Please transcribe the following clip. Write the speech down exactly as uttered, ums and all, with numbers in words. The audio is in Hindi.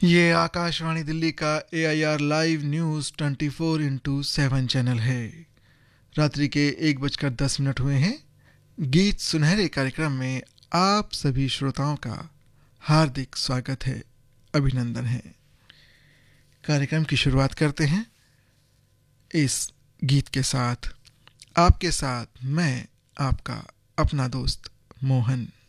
ये आकाशवाणी दिल्ली का ए I R live news twenty four into seven channel है। रात्रि के एक बजकर दस मिनट हुए हैं। गीत सुनहरे कार्यक्रम में आप सभी श्रोताओं का हार्दिक स्वागत है, अभिनंदन है। कार्यक्रम की शुरुआत करते हैं इस गीत के साथ। आपके साथ मैं आपका अपना दोस्त मोहन।